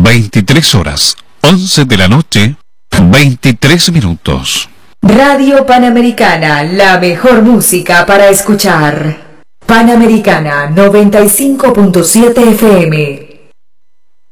23 horas, 11 de la noche, 23 minutos. Radio Panamericana, la mejor música para escuchar. Panamericana 95.7 FM.